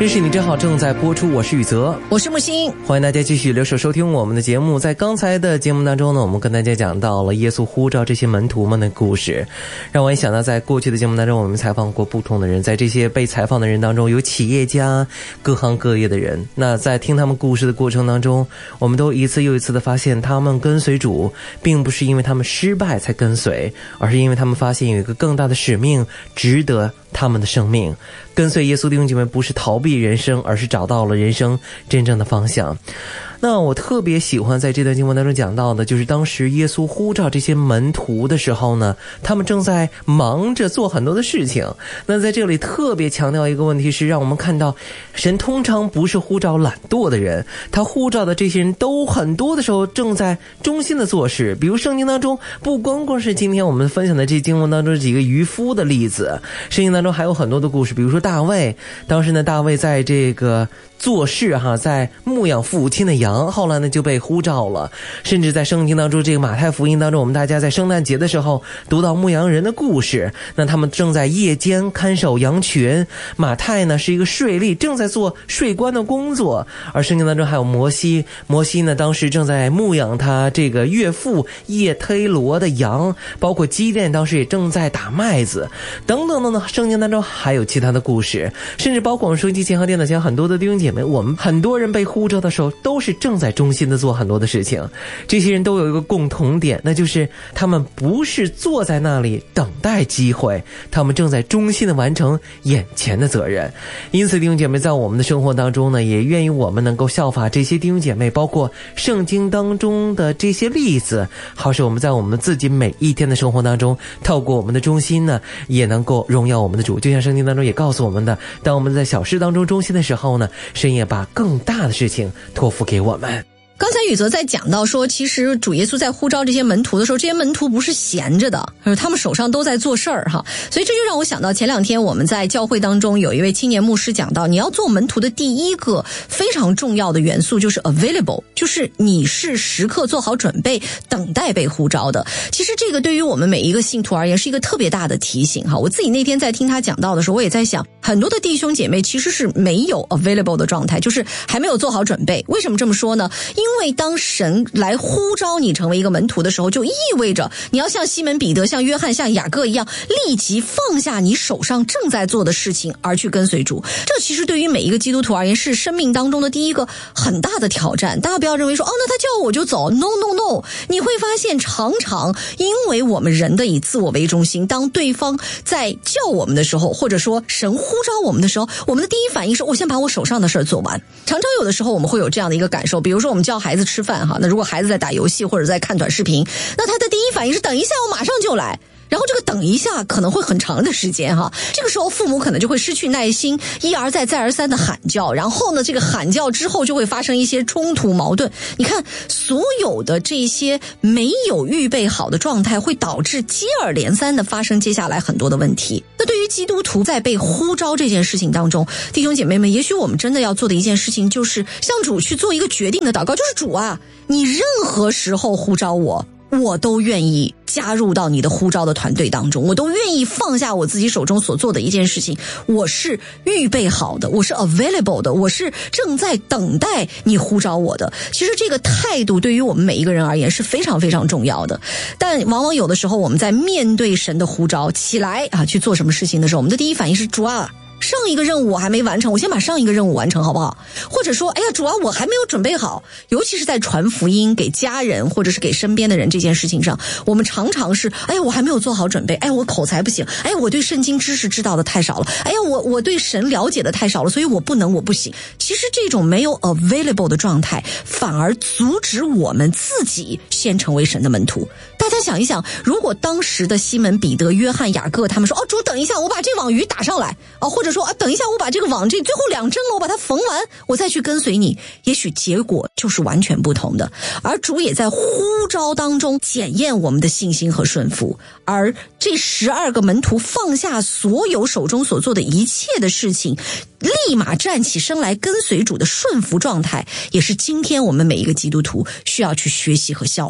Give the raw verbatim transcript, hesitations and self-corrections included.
认识你真好正在播出，我是宇泽， 我是木星， 欢迎大家继续留守收听我们的节目。在刚才的节目当中呢，我们跟大家讲到了耶稣呼召这些门徒们的故事，让我也想到在过去的节目当中，我们采访过不同的人，在这些被采访的人当中有企业家，各行各业的人。那在听他们故事的过程当中，我们都一次又一次的发现，他们跟随主并不是因为他们失败才跟随，而是因为他们发现有一个更大的使命值得他们的生命。跟随耶稣弟兄姐妹不是逃避人生，而是找到了人生真正的方向。那我特别喜欢在这段经文当中讲到的，就是当时耶稣呼召这些门徒的时候呢，他们正在忙着做很多的事情。那在这里特别强调一个问题是，让我们看到神通常不是呼召懒惰的人，他呼召的这些人都很多的时候正在忠心的做事。比如圣经当中不光光是今天我们分享的这经文当中几个渔夫的例子，圣经当中还有很多的故事。比如说大卫，当时呢大卫在这个做事哈，在牧养父亲的羊，后来呢就被呼召了。甚至在圣经当中，这个马太福音当中，我们大家在圣诞节的时候读到牧羊人的故事，那他们正在夜间看守羊群。马太呢是一个税吏，正在做税官的工作。而圣经当中还有摩西，摩西呢当时正在牧养他这个岳父叶忒罗的羊，包括基甸当时也正在打麦子等等等等。圣经当中还有其他的故事，甚至包括我们收音机前和电脑前很多的弟兄姐妹，我们很多人被呼召的时候都是正在忠心的做很多的事情。这些人都有一个共同点，那就是他们不是坐在那里等待机会，他们正在忠心的完成眼前的责任。因此弟兄姐妹，在我们的生活当中呢，也愿意我们能够效法这些弟兄姐妹，包括圣经当中的这些例子，好使我们在我们自己每一天的生活当中，透过我们的忠心呢，也能够荣耀我们的主。就像圣经当中也告诉我们的，当我们在小事当中忠心的时候呢，神也把更大的事情托付给我们。 刚才宇泽在讲到说，其实主耶稣在呼召这些门徒的时候，这些门徒不是闲着的，他们手上都在做事儿哈。所以这就让我想到前两天我们在教会当中有一位青年牧师讲到，你要做门徒的第一个非常重要的元素就是 available， 就是你是时刻做好准备等待被呼召的。其实这个对于我们每一个信徒而言是一个特别大的提醒哈。我自己那天在听他讲到的时候，我也在想，很多的弟兄姐妹其实是没有 available 的状态，就是还没有做好准备。为什么这么说呢？因为因为当神来呼召你成为一个门徒的时候，就意味着你要像西门彼得、像约翰、像雅各一样，立即放下你手上正在做的事情而去跟随主。这其实对于每一个基督徒而言是生命当中的第一个很大的挑战。大家不要认为说，哦，那他叫我就走， no no no。 你会发现常常因为我们人的以自我为中心，当对方在叫我们的时候，或者说神呼召我们的时候，我们的第一反应是我先把我手上的事儿做完。常常有的时候我们会有这样的一个感受，比如说我们叫孩子吃饭哈，那如果孩子在打游戏或者在看短视频，那他的第一反应是等一下我马上就来，然后这个等一下可能会很长的时间哈。这个时候父母可能就会失去耐心，一而再再而三的喊叫，然后呢这个喊叫之后就会发生一些冲突矛盾。你看所有的这些没有预备好的状态，会导致接二连三的发生接下来很多的问题。那对于基督徒在被呼召这件事情当中，弟兄姐妹们，也许我们真的要做的一件事情就是向主去做一个决定的祷告，就是主啊，你任何时候呼召我，我都愿意加入到你的呼召的团队当中，我都愿意放下我自己手中所做的一件事情，我是预备好的，我是 available 的，我是正在等待你呼召我的。其实这个态度对于我们每一个人而言是非常非常重要的。但往往有的时候我们在面对神的呼召起来啊去做什么事情的时候，我们的第一反应是主啊，上一个任务我还没完成，我先把上一个任务完成好不好？或者说哎呀主啊，我还没有准备好。尤其是在传福音给家人或者是给身边的人这件事情上，我们常常是哎呀我还没有做好准备，哎我口才不行，哎我对圣经知识知道的太少了，哎呀我我对神了解的太少了，所以我不能我不行。其实这种没有 available 的状态反而阻止我们自己先成为神的门徒。大家想一想，如果当时的西门彼得、约翰、雅各他们说，哦主等一下我把这网鱼打上来啊，或者说啊等一下我把这个网这最后两针了我把它缝完，我再去跟随你，也许结果就是完全不同的。而主也在呼召当中检验我们的信心和顺服。而这十二个门徒放下所有手中所做的一切的事情，立马站起身来跟随主的顺服状态，也是今天我们每一个基督徒需要去学习和效